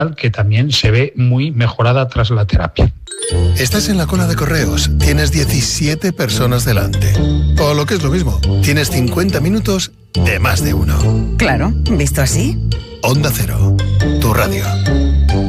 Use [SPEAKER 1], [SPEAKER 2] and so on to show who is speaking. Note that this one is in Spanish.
[SPEAKER 1] que también se ve muy mejorada tras la terapia.
[SPEAKER 2] Estás en la cola de correos, tienes 17 personas delante. O lo que es lo mismo, tienes 50 minutos de más de uno.
[SPEAKER 3] Claro, visto así.
[SPEAKER 2] Onda Cero, tu radio.